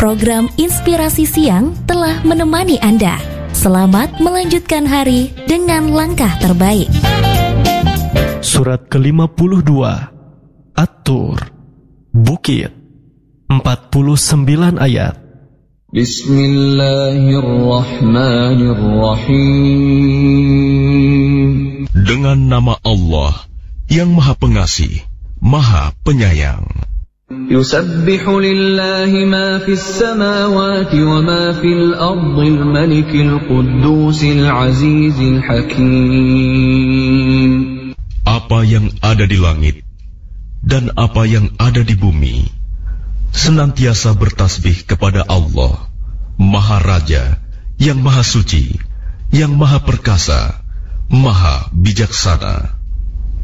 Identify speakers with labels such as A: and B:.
A: program Inspirasi Siang telah menemani Anda. Selamat melanjutkan hari dengan langkah terbaik.
B: Surat ke-52 At-Tur, Bukit, 49 ayat.
C: Bismillahirrahmanirrahim.
D: Dengan nama Allah yang Maha Pengasih, Maha Penyayang.
C: Yusabbihu lillahi ma fis samawati wa ma fil ardil malikil quddusil azizil hakim.
D: Apa yang ada di langit dan apa yang ada di bumi senantiasa bertasbih kepada Allah, Maha Raja, yang Maha Suci, yang Maha Perkasa, Maha Bijaksana.